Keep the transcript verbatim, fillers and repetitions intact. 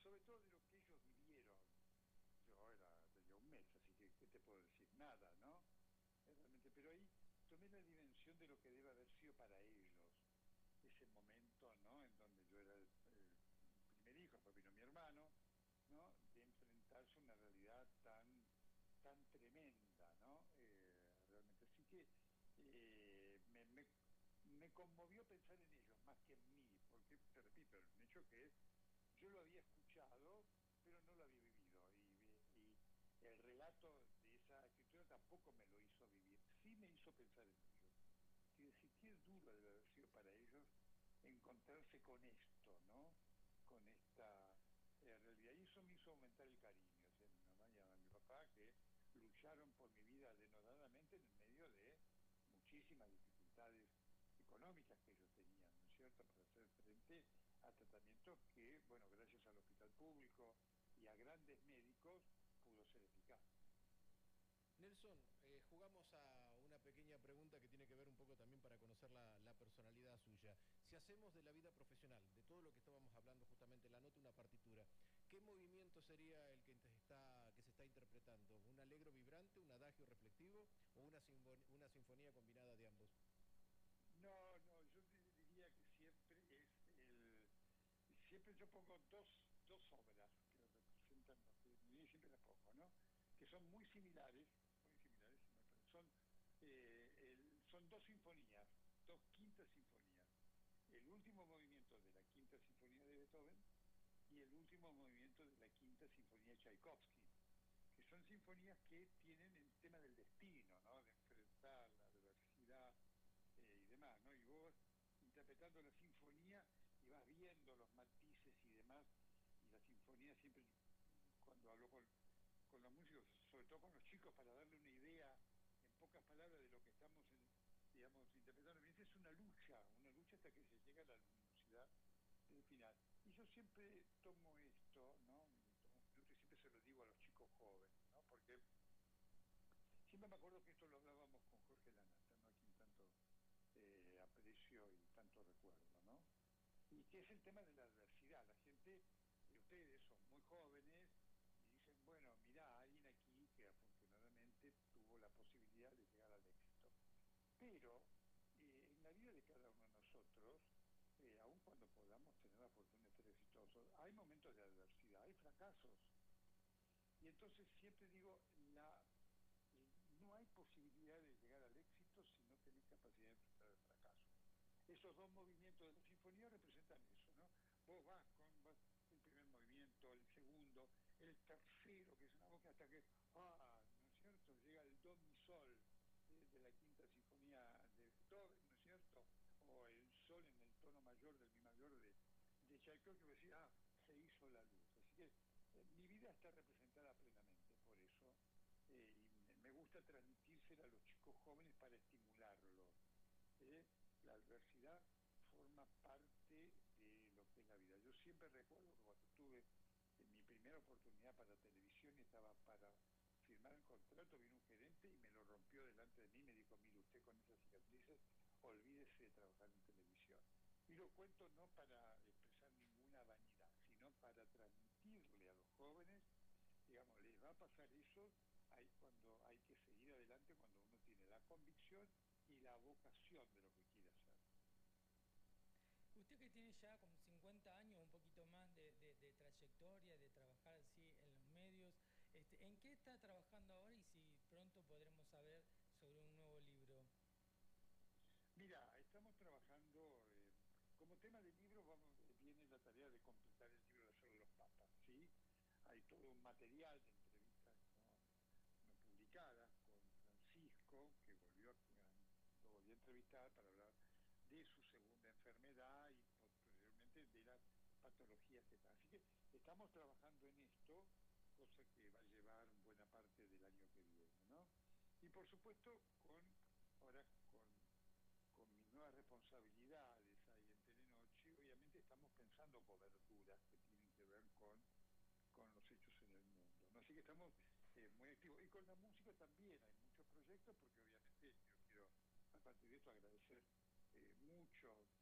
sobre todo de lo que ellos vivieron. Yo era, tenía un mes, así que, ¿qué te puedo decir? Nada, ¿no? Eh, Realmente, pero ahí tomé la dimensión de lo que debe haber sido para ellos, ese momento, ¿no? En donde yo era el, el primer hijo, después vino mi hermano, ¿no? De enfrentarse a una realidad tan, tan tremenda, ¿no? Eh, realmente, así que eh, me, me, me conmovió pensar en ellos más que en mí, porque, te repito, el hecho que es, yo lo había escuchado, pero no lo había vivido, y, y el relato de esa escritura tampoco me lo hizo vivir, sí me hizo pensar en ellos. Quiero decir, qué duro debe haber sido para ellos encontrarse con esto, ¿no? Con esta eh, realidad. Y eso me hizo aumentar el cariño hacia mi mamá y a mi papá, que lucharon por mi vida denodadamente en el medio de muchísimas dificultades económicas que ellos tenían, ¿no es cierto?, para hacer frente a tratamientos que, bueno, gracias al hospital público y a grandes médicos, pudo ser eficaz. Nelson, eh, jugamos a una pequeña pregunta que tiene que ver un poco también para conocer la, la personalidad suya. Si hacemos de la vida profesional, de todo lo que estábamos hablando justamente, la nota, una partitura, ¿qué movimiento sería el que, te está, que se está interpretando? ¿Un alegro vibrante, un adagio reflectivo o una, sinfon- una sinfonía combinada de ambos? No, no, yo di- diría que siempre es el... Siempre yo pongo dos, dos obras que representan lo que mi vida, y siempre las pongo, ¿no? Que son muy similares, muy similares, me parece. Son, eh, el- son dos sinfonías, dos quintas sinfonías. El último movimiento de la quinta sinfonía de Beethoven y el último movimiento de la quinta sinfonía de Tchaikovsky, que son sinfonías que tienen el tema del destino, ¿no? De enfrentar la adversidad eh, y demás, ¿no? Y vos interpretando la sinfonía y vas viendo los matices y demás, y la sinfonía siempre, cuando hablo con, con los músicos, sobre todo con los chicos, para darle una idea en pocas palabras de lo que estamos, en, digamos, interpretando, me dice, es una lucha, una lucha hasta que se llega a la luminosidad del final. Y yo siempre tomo esto, ¿no? Tomo un minuto y siempre se lo digo a los chicos jóvenes, ¿no? Porque siempre me acuerdo que esto lo hablábamos con Jorge Lanata, ¿no? A quien tanto eh, aprecio y tanto recuerdo, ¿no? Y que es el tema de la adversidad. La gente, eh, ustedes son muy jóvenes y dicen, bueno, mira, alguien aquí que afortunadamente tuvo la posibilidad de llegar al éxito. Pero eh, en la vida de cada uno de nosotros, eh, aun cuando podamos tener la fortuna de ser exitosos, hay momentos de adversidad, hay fracasos. Y entonces siempre digo, la, eh, no hay posibilidad de llegar al éxito si no tenés capacidad de enfrentar el fracaso. Esos dos movimientos de la sinfonía representan eso, ¿no? Vos vas con vas el primer movimiento, el segundo, el tercero, que es una voz que hasta que, ah, ¿no es cierto? Llega el do mi sol eh, de la quinta sinfonía de Beethoven, ¿no es cierto? O el sol en el tono mayor del mi mayor de, de Tchaikovsky, que decía, ah, se hizo la luz. Así que eh, mi vida está representada plenamente por eso, eh, y me me gusta transmitírsela a los chicos jóvenes para estimularlos. ¿eh? La adversidad forma parte de lo que es la vida. Yo siempre recuerdo que cuando tuve en mi primera oportunidad para televisión y estaba para firmar el contrato, vino un gerente y me lo rompió delante de mí, me dijo, mire, usted con esas cicatrices, olvídese de trabajar en televisión. Y lo cuento no para expresar ninguna vanidad, sino para transmitirle a los jóvenes, digamos, les va a pasar eso, hay, cuando hay que seguir adelante, cuando uno tiene la convicción y la vocación de lo que quiere hacer. Usted que tiene ya como cincuenta años, un poquito más de, de- de trayectoria, de trabajar así en los medios, este, ¿en qué está trabajando ahora y si pronto podremos saber sobre un nuevo libro? Mira, estamos trabajando, eh, como tema del libro vamos, eh, viene la tarea de completar el libro de Solo los Papas, ¿sí? Hay todo un material de entrevistas no, no publicadas con Francisco, que volvió a, lo volvió a entrevistar para hablar de su segunda enfermedad y posteriormente de las patologías que están. Así que estamos trabajando en esto, cosa que va a llevar buena parte del año que viene, ¿no? Y por supuesto, con ahora con con mis nuevas responsabilidades ahí en Telenoche, obviamente estamos pensando coberturas que tienen que ver con, con los hechos en el mundo, ¿no? Así que estamos eh, muy activos. Y con la música también hay muchos proyectos, porque obviamente yo quiero, a partir de esto, agradecer eh, mucho